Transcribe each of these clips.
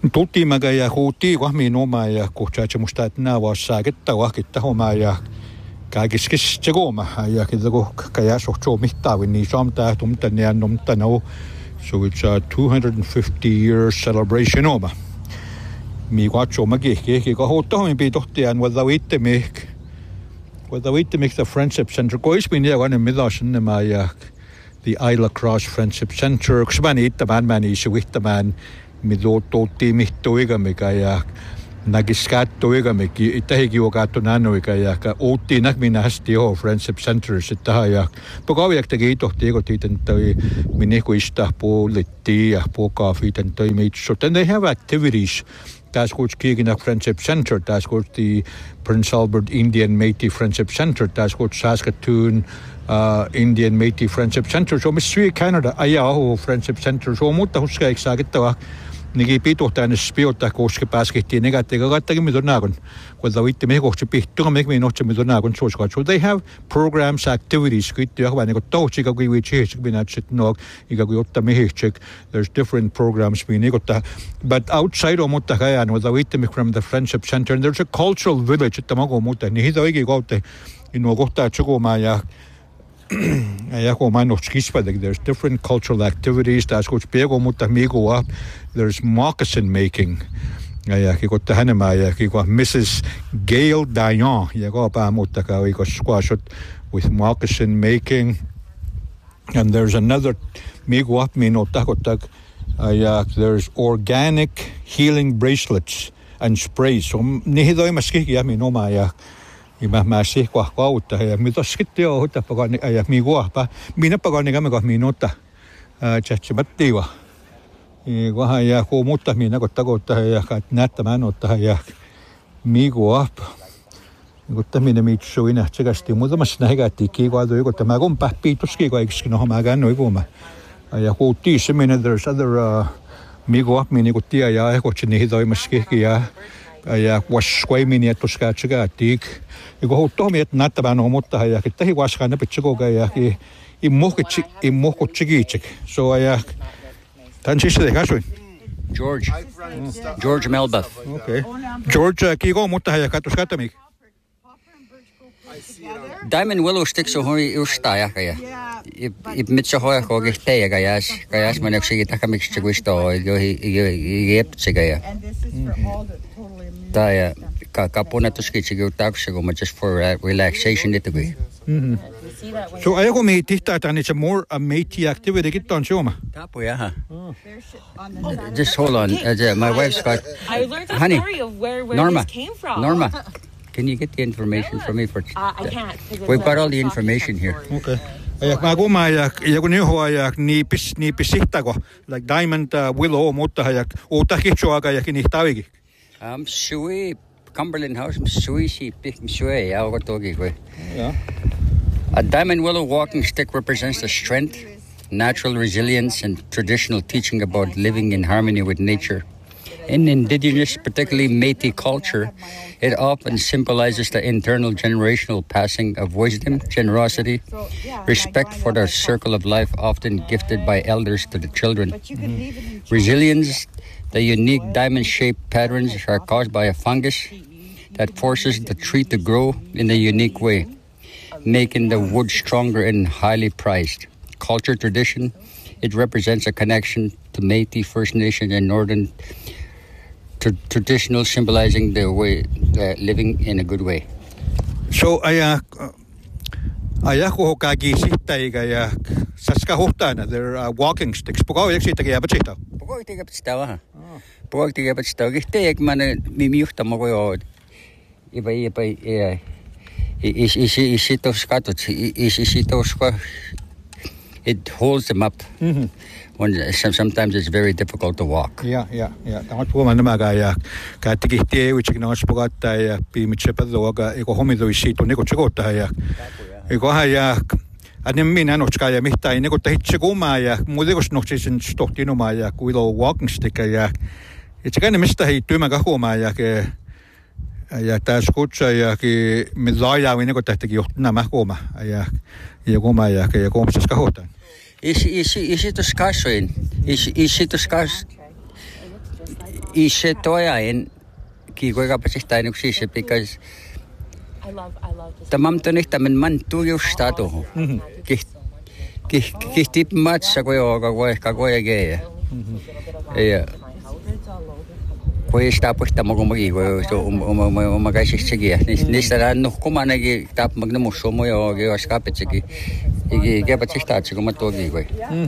Tutti maga ja huutii kohmiin oma ja kuhtsaatse musta että nää vaasaa kitta oma ja kaikis tegooma ja kitako kaya sohtso mittaavin niin saamtaa tumtan ja nomta no so it's a 250 year celebration oma. Mi watcho magi ka hotohmin pi tohtian whether the Friendship Center goes min ja vanen midasen ma ja the Isla Cross Friendship Center ksmani ittaman isu ittaman midototi mihtoiga mikä ja nagiskattoiga mikä itähiki okaattu nannoiga ja outti nakmina hasti ho Friendship Center sitten ja pokaviakta kiitohti ekotiten toi miniko istaa puolitti ja pokafiten toi mitso then they have activities. That's what's Keegan Friendship Center. That's what's the Prince Albert Indian Métis Friendship Center. That's what's Saskatoon Indian Métis Friendship Center. So Miss Canada ajaho Friendship Center. So mutta huska eksaagittava nigi pitohtaan spiota koske pääskettiin negatega kattagi midonaagon. Kun viitte me kohti pihtuga me nohtse midonaagon sooskat. So they have programs, activities. Kiitti jahva niinku tohtsiga kui viitsihitsik minatsit noog iga kui otta mihitsik. There's different programs me nikota. But outside o mutta kajan with viitte me from the Friendship Center and there's a cultural village että mago mutta niin hita oikein kautta inno kohtaa tsukoma ja there's different cultural activities. That's what's pego mutta migo up. There's moccasin making. Ja kikotta hänema ja kiko Mrs. Gail Dayan ja kopa mutta ka iko squashot with moccasin making. And there's another migo up mino takotak there's organic healing bracelets and sprays. So niitä on maski ja minoma ja mä sihkua kautta ja mitä sitten on hota pakani ja migoapa minä pakani kamera minuutta chatchimattiwa ja ja ko mutta minä kotta ja nättämään ottaa ja migoapa mutta minä mitsuina tsekasti muutamassa nähätti kiikoa joku tämä kun pähpiituski kaikki no mä käyn noikuma ja ko tiiseminen there's other migoapa minä kun tie ja ehkotsi niitä toimaski ja wasquaimini että tuskaatsegaa tiik Iko huuttomi että nättävän on mutta ja kittähi waskana pitsukoga ja immohkotsikitsik. So ja tän sisse kasuin. George Melbuff. Okay. George kiko mutta ja katuskatamik. Diamond willow sticks on hori ustaa ja mitso hoja kogi teega ja manexi takamiksi gusto jeptsiga ja. Tää kaponetuskitsi taksiko just for relaxation itse. So ayoko me tihtaatan it's a more a Métis activity kitton sioma. Tapu ja. Just hold on. My wife's got I learned the story of where this came from. Norma. Can you get the information from me for I can't. We've got all the information here. Okay. Ja mä kuma ja kun niho ja ni pisihtago like diamond willow mutta ja uutta kitsoaga ja ni tavigi. Sui Cumberland House sui si big sui ja otogi ko. Yeah. A diamond willow walking stick represents the strength, natural resilience and traditional teaching about living in harmony with nature. In indigenous, particularly Métis culture, it often symbolizes the internal generational passing of wisdom, generosity, respect for the circle of life often gifted by elders to the children. Resilience, the unique diamond-shaped patterns are caused by a fungus that forces the tree to grow in a unique way, making the wood stronger and highly prized. Culture tradition, it represents a connection to Métis First Nation and Northern traditional, symbolizing the way living in a good way. So ayako kagi sittaiga ja saska huhtana they're walking sticks. Poko yksi tekee apatsita. Poko tekee apatsita. Poko tekee apatsita. Kihte man mimiuhta mo ko iba isitos katot isitos ko. It holds them up. When sometimes it's very difficult to walk. Yeah. Tamat puhumaan nämä ja käyttikin tiewitsekin noissa pokattaa ja piimitse pätluoga eko homido isitu niinku tsekottaa ja eko ja anen minä notskaa ja mitään niinku tahitse kumaa ja muuten notsisen stohtinumaa ja kuilo walking stick ja itse käänne mistä hei työmän kahumaa ja tässä kutsa ja me laajaa niinku tahtikin johtuna mahkoma ja kumaa ja kuomsas kahutaan. Ishe toya in kigoga pasihtain uksishe because I love this. tamam tonihta men man tuyo stato. Kihtip mat sa kagoya geya. Koi stapo tamo gumagi so magasichigi. Nisara no kumanagi tap magnamuso mo yo ge askapetsigi. Ge pasihtat gumatogi go.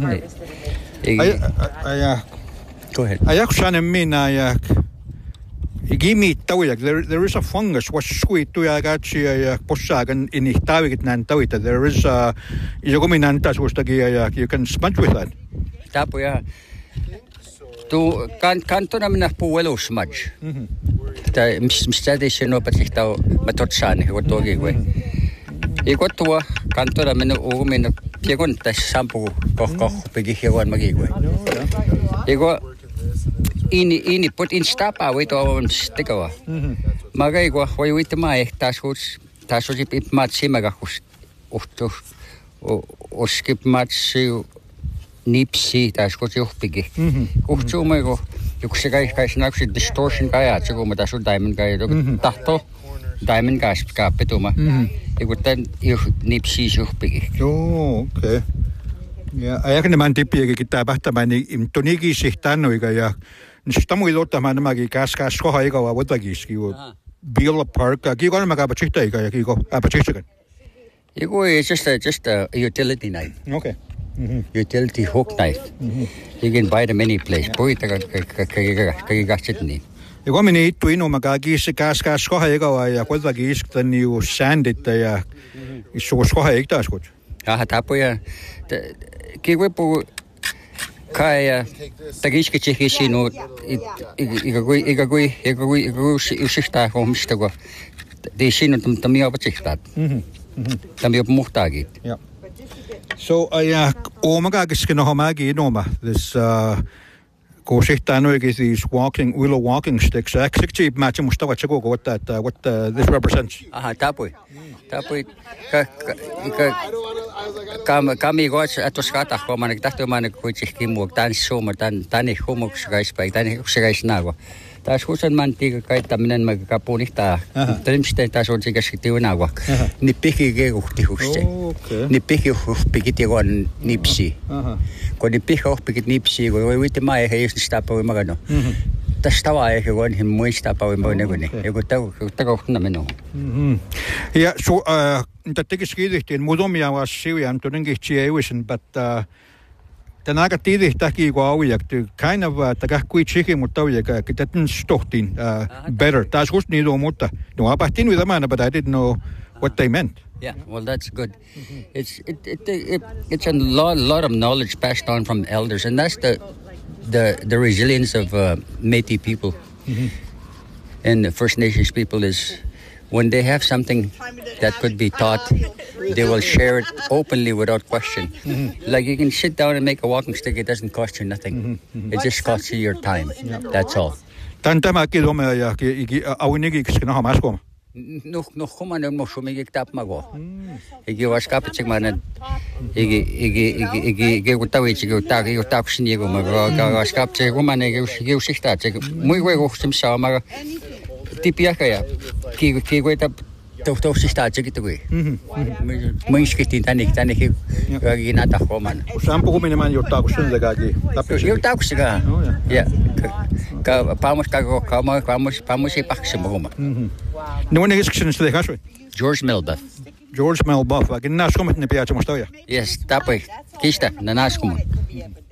Go ahead. Ayak shan mina yak. Igimi tawiyak. There is a fungus. Was sweet to yagachi yak posagan in ihtawik nan tawita. There is a ijogominantas was the you can smudge with that. Tapo ya. Tu kanto namin na puwelo smudge. Ta mistade sino pasihtaw matotsan gotogi go. Iko tuwa kanto namin umin piegon ta sampo ko pigihiwan magigo. Iko ini put in stapa wait on stikawa. Magay go way wait mai tashuts pip matsi magahus. O skip matsi nipsi tashuts pigi. Uchtu mago yuksigai kaisnak distortion kaya chigo matashu diamond kaya tahto diamond gas kapetuma. Igutan nipsi pigi. Oh, okay. Ja, ayak naman tipi kita bahta mani imtonigi sihtano ya. Nistamo ilota man magi kas ko haiga wa wotagis ki Beal Park ki ko magabachita ya ki ko apachigan. Ego is just a utility knife. Okay. Utility hook knife. You can buy them any place. Boy kagachitni. Ego mini tuino magagi se kas ko haiga wa ya wotagis then you sand it ya. So ko haigta skot. Tapo ya. Kiwepo kaya tagiske chehishino igagui ushista homstago de shino tamia bachista tamia muhtagi. Yeah. So omaga giskino homagi noma this Koshitano is these willow walking sticks. Actually, match mustawa chago what this represents. Tapo kami goch atoskata ko man nagtahto man kuchiki mo tan somo tan humok guys pa tan guys nago tas husan man tiga kay taminan magkapunita trimste tas on siga sitiw nago ni piki ge uhti huste ni piki pikiti go nipsi ko ni piki pikit nipsi go wite mai he stapa magano tas tawa e go him mo stapa mo negone e go tago na meno. Yeah, so the tickets in Mudomia was Syrian to Ningichi, but the Nagatidi Taki Wawiak to kind of Takakui chicken Mutawaka, Kitten Stochtin better. That's what Nido Muta. No, I've been with a man, but I didn't know what they meant. Yeah, well, that's good. It's a lot of knowledge passed on from elders, and that's the resilience of Métis people and the First Nations people is when they have something that could be taught, they will share it openly without question. Like you can sit down and make a walking stick; it doesn't cost you nothing. It just costs you your time. That's all. No, kuma no shumig tap mago. Igi was kapchik man. Igi gutawi go tap shinigo mago. Was kapchik woman igi shikta. Muy wego simsa mago. Tipiakaya. Ki wait to shikta chikitui. Muy skitin tanik ginata homan. Sampo kuminaman your talk soon the gagi. Your talk siga. Yeah. Pamos paksimoma. No one is to the country. George Melbuff. George Melbuff. I can ask him in the Piazza Mostoya. Yes, tapoy. Kista, nanaskum.